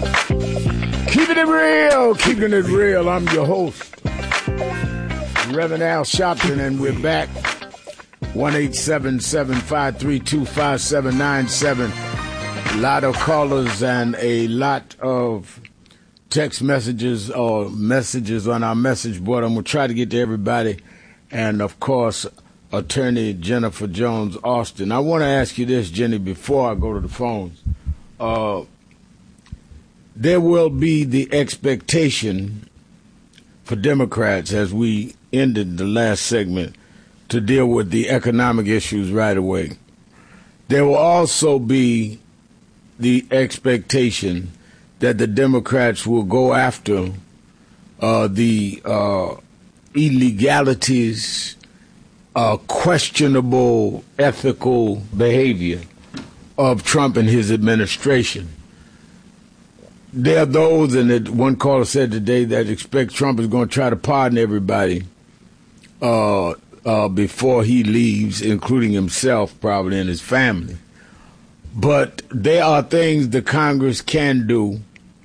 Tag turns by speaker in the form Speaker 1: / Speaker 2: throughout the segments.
Speaker 1: Keeping it real. I'm your host, Reverend Al Sharpton, and we're back. 1-877-532-5797. A lot of callers and a lot of text messages or messages on our message board. I'm going to try to get to everybody. And, of course, Attorney Jennifer Jones Austin. I want to ask you this, Jenny, before I go to the phones. There will be the expectation for Democrats, as we ended the last segment, to deal with the economic issues right away. There will also be the expectation that the Democrats will go after the illegalities, questionable ethical behavior of Trump and his administration. There are those, and one caller said today, that expect Trump is going to try to pardon everybody before he leaves, including himself probably and his family. But there are things the Congress can do,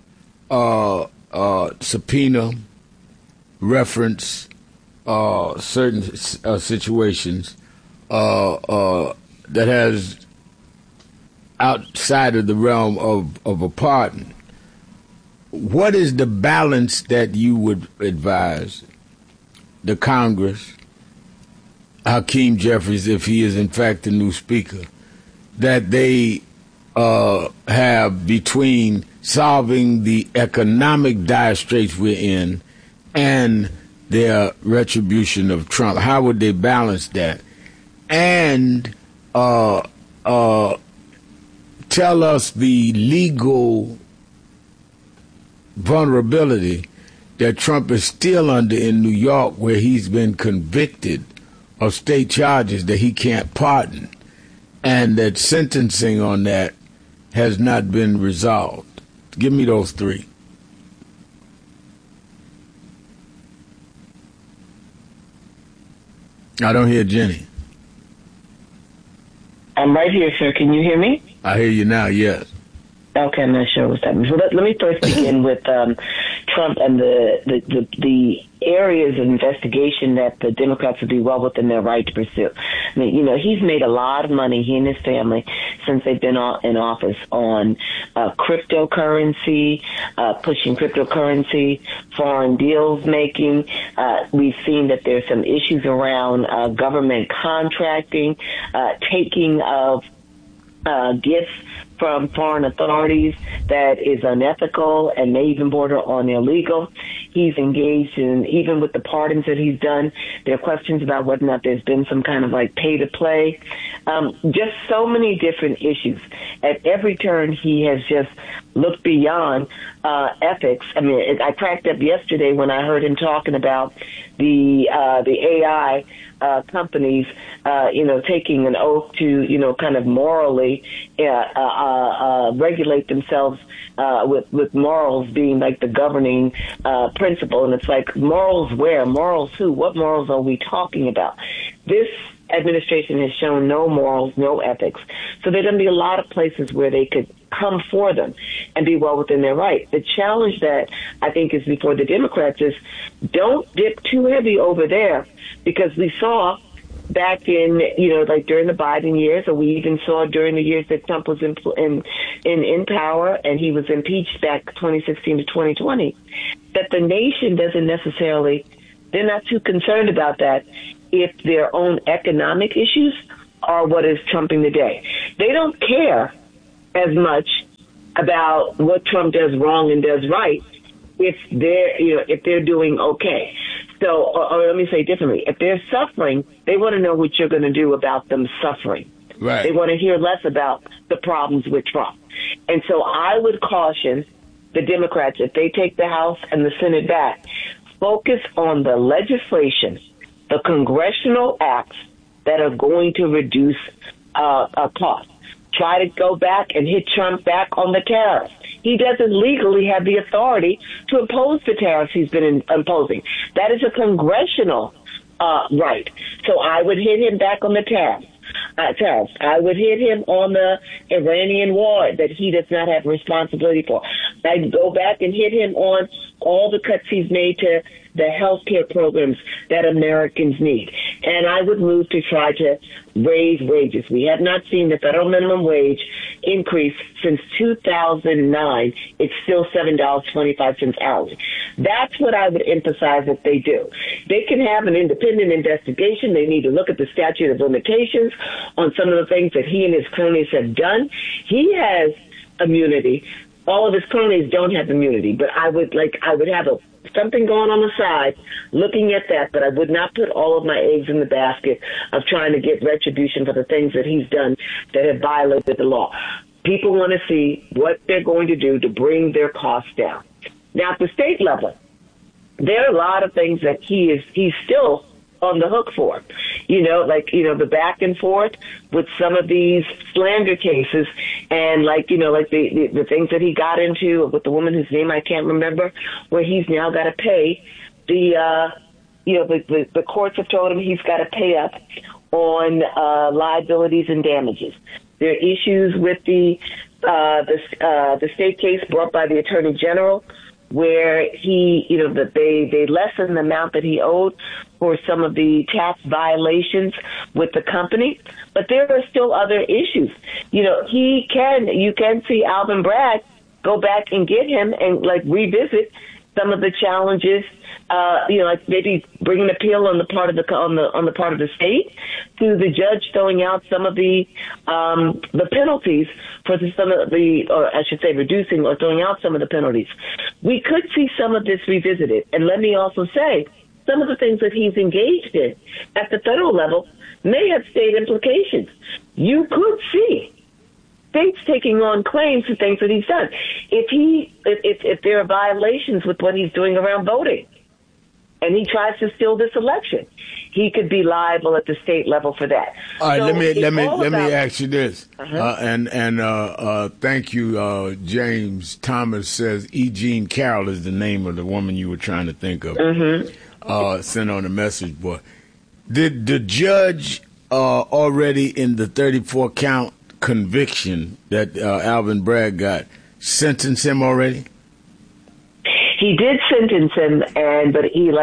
Speaker 1: subpoena, reference certain situations that has outside of the realm of a pardon. What is the balance that you would advise the Congress, Hakeem Jeffries, if he is in fact the new speaker, that they have between solving the economic dire straits we're in and their retribution of Trump? How would they balance that? And tell us the legal vulnerability that Trump is still under in New York, where he's been convicted of state charges that he can't pardon, and that sentencing on that has not been resolved. Give me those three. I don't hear Jenny.
Speaker 2: I'm right here, sir. Can you hear me?
Speaker 1: I hear you now, yes.
Speaker 2: Okay, I'm not sure what's happening. So let me first begin with Trump and the areas of investigation that the Democrats would be well within their right to pursue. I mean, he's made a lot of money, he and his family, since they've been in office on cryptocurrency, pushing cryptocurrency, foreign deals making. We've seen that there's some issues around government contracting, taking of gifts from foreign authorities that is unethical and may even border on illegal. He's engaged in, even with the pardons that he's done, there are questions about whether or not there's been some kind of like pay to play. Just so many different issues. At every turn, he has just looked beyond ethics. I mean, I cracked up yesterday when I heard him talking about the AI companies, taking an oath to, kind of morally regulate themselves with morals being like the governing principle. And it's like, morals where? Morals who? What morals are we talking about? This administration has shown no morals, no ethics. So there are going to be a lot of places where they could come for them and be well within their right. The challenge that I think is before the Democrats is don't dip too heavy over there, because we saw back in, like during the Biden years, or we even saw during the years that Trump was in power and he was impeached back 2016 to 2020, that the nation doesn't necessarily, they're not too concerned about that if their own economic issues are what is trumping the day. They don't care as much about what Trump does wrong and does right if they're doing okay. So, or let me say differently, if they're suffering, they want to know what you're going to do about them suffering.
Speaker 1: Right.
Speaker 2: They want to hear less about the problems with Trump. And so I would caution the Democrats, if they take the House and the Senate back, focus on the legislation, the congressional acts that are going to reduce costs. Try to go back and hit Trump back on the tariffs. He doesn't legally have the authority to impose the tariffs he's been imposing. That is a congressional right. So I would hit him back on the tariffs. I would hit him on the Iranian war that he does not have responsibility for. I'd go back and hit him on all the cuts he's made to the health care programs that Americans need. And I would move to try to raise wages. We have not seen the federal minimum wage increase since 2009. It's still $7.25 hourly. That's what I would emphasize that they do. They can have an independent investigation. They need to look at the statute of limitations on some of the things that he and his cronies have done. He has immunity. All of his cronies don't have immunity, but I would have something going on the side looking at that, but I would not put all of my eggs in the basket of trying to get retribution for the things that he's done that have violated the law. People want to see what they're going to do to bring their costs down. Now, at the state level, there are a lot of things that he's still on the hook for. The back and forth with some of these slander cases and the things that he got into with the woman whose name I can't remember, where he's now got to pay the courts have told him he's got to pay up on liabilities and damages. There are issues with the state case brought by the Attorney General, where they lessened the amount that he owed for some of the tax violations with the company. But there are still other issues. You can see Alvin Bragg go back and get him and revisit some of the challenges, maybe bring an appeal on the part of the state to the judge throwing out some of the penalties for reducing or throwing out some of the penalties. We could see some of this revisited. And let me also say, some of the things that he's engaged in at the federal level may have state implications. You could see states taking on claims for things that he's done. If there are violations with what he's doing around voting, and he tries to steal this election, he could be liable at the state level for that.
Speaker 1: All right, let me ask you this, thank you, James Thomas says E. Jean Carroll is the name of the woman you were trying to think of. Sent on a message board. Did the judge already in the 34 count conviction that Alvin Bragg got sentence him already?
Speaker 2: He did sentence him, but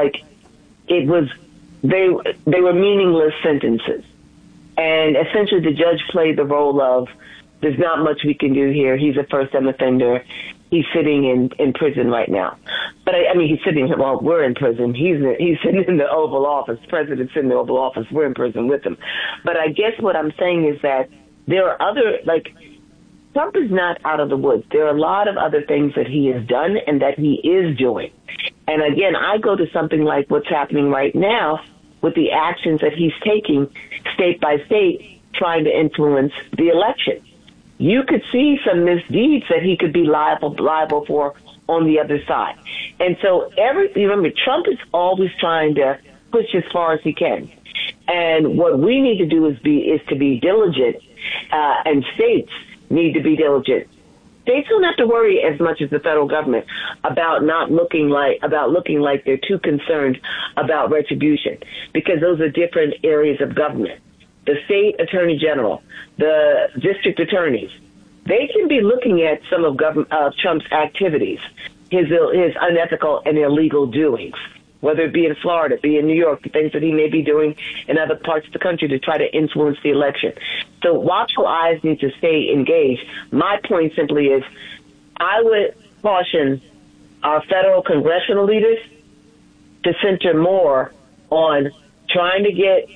Speaker 2: they were meaningless sentences, and essentially the judge played the role of, there's not much we can do here. He's a first-time offender. He's sitting in prison right now. But he's sitting. Well, we're in prison. He's sitting in the Oval Office. President's in the Oval Office. We're in prison with him. But I guess what I'm saying is that there are other Trump is not out of the woods. There are a lot of other things that he has done and that he is doing. And again, I go to something like what's happening right now with the actions that he's taking state by state, trying to influence the election. You could see some misdeeds that he could be liable for on the other side. And so remember, Trump is always trying to push as far as he can. And what we need to do is to be diligent, and states need to be diligent. States don't have to worry as much as the federal government about looking like they're too concerned about retribution, because those are different areas of government. The state attorney general, the district attorneys, they can be looking at some of Trump's activities, his unethical and illegal doings, whether it be in Florida, be in New York, the things that he may be doing in other parts of the country to try to influence the election. So watchful eyes need to stay engaged. My point simply is, I would caution our federal congressional leaders to center more on trying to get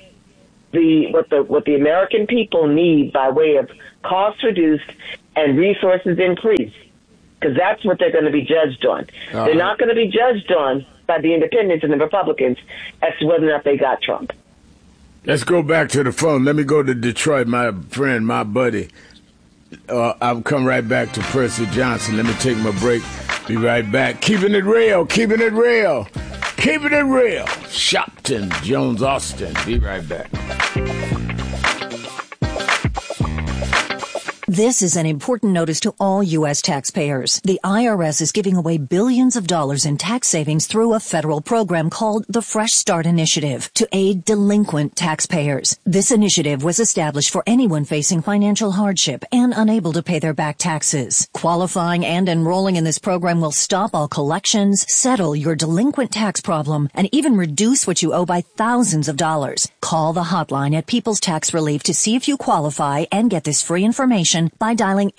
Speaker 2: what the American people need by way of costs reduced and resources increased, because that's what they're going to be judged on. They're not going to be judged on by the independents and the Republicans as to whether or not they got Trump.
Speaker 1: Let's go back to the phone. Let me go to Detroit, my friend, my buddy. I'll come right back to Percy Johnson. Let me take my break. Be right back. Keeping it real, keeping it real, keeping it real. Shopton, Jones, Austin. Be right back.
Speaker 3: This is an important notice to all U.S. taxpayers. The IRS is giving away billions of dollars in tax savings through a federal program called the Fresh Start Initiative to aid delinquent taxpayers. This initiative was established for anyone facing financial hardship and unable to pay their back taxes. Qualifying and enrolling in this program will stop all collections, settle your delinquent tax problem, and even reduce what you owe by thousands of dollars. Call the hotline at People's Tax Relief to see if you qualify and get this free information by dialing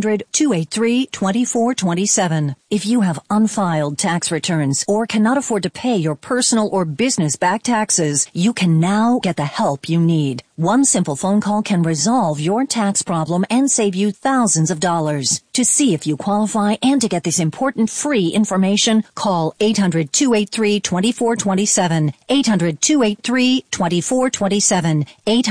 Speaker 3: 800-283-2427. If you have unfiled tax returns or cannot afford to pay your personal or business back taxes, you can now get the help you need. One simple phone call can resolve your tax problem and save you thousands of dollars. To see if you qualify and to get this important free information, call 800-283-2427, 800-283-2427,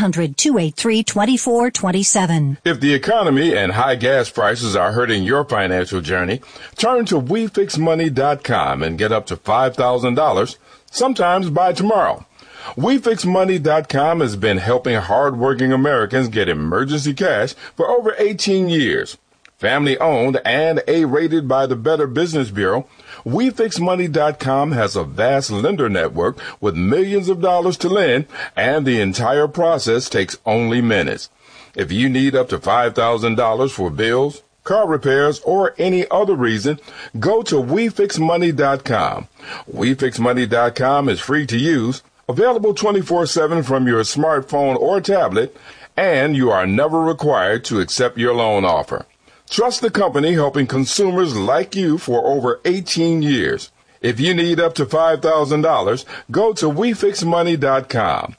Speaker 3: 800-283-2427.
Speaker 4: If the economy and high gas prices are hurting your financial journey, turn to WeFixMoney.com and get up to $5,000, sometimes by tomorrow. WeFixMoney.com has been helping hardworking Americans get emergency cash for over 18 years. Family owned and A-rated by the Better Business Bureau, WeFixMoney.com has a vast lender network with millions of dollars to lend, and the entire process takes only minutes. If you need up to $5,000 for bills, car repairs, or any other reason, go to WeFixMoney.com. WeFixMoney.com is free to use, available 24/7 from your smartphone or tablet, and you are never required to accept your loan offer. Trust the company helping consumers like you for over 18 years. If you need up to $5,000, go to WeFixMoney.com.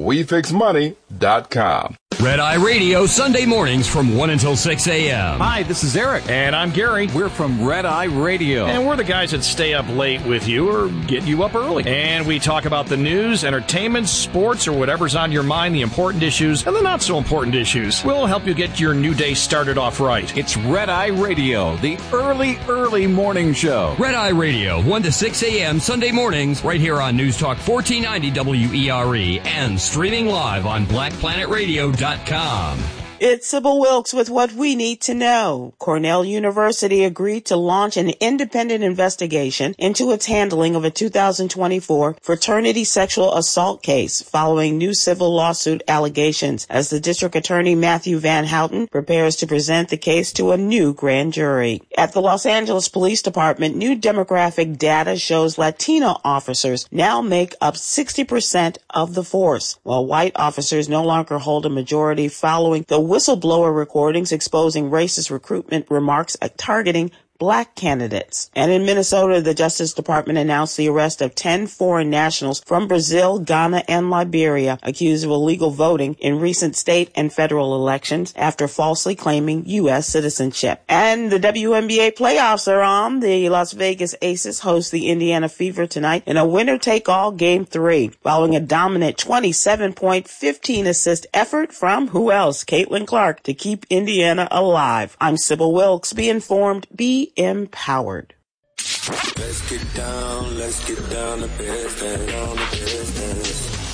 Speaker 4: WeFixMoney.com.
Speaker 5: Red Eye Radio, Sunday mornings from 1 until 6 a.m.
Speaker 6: Hi, this is Eric.
Speaker 7: And I'm Gary.
Speaker 6: We're from Red Eye Radio.
Speaker 7: And we're the guys that stay up late with you or get you up early. And we talk about the news, entertainment, sports, or whatever's on your mind, the important issues and the not so important issues. We'll help you get your new day started off right.
Speaker 6: It's Red Eye Radio, the early morning show.
Speaker 5: Red Eye Radio, 1 to 6 a.m. Sunday mornings, right here on News Talk 1490 WERE and streaming live on BlackPlanetRadio.com.
Speaker 8: It's Sybil Wilkes with what we need to know. Cornell University agreed to launch an independent investigation into its handling of a 2024 fraternity sexual assault case following new civil lawsuit allegations as the district attorney Matthew Van Houten prepares to present the case to a new grand jury. At the Los Angeles Police Department, new demographic data shows Latino officers now make up 60% of the force, while white officers no longer hold a majority following the whistleblower recordings exposing racist recruitment remarks targeting Black candidates. And in Minnesota, the Justice Department announced the arrest of 10 foreign nationals from Brazil, Ghana, and Liberia accused of illegal voting in recent state and federal elections after falsely claiming U.S. citizenship. And the WNBA playoffs are on. The Las Vegas Aces host the Indiana Fever tonight in a winner-take-all Game 3, following a dominant 27-point, 15-assist effort from who else? Caitlin Clark to keep Indiana alive. I'm Sybil Wilkes. Be informed, be empowered.
Speaker 9: Let's get down to business,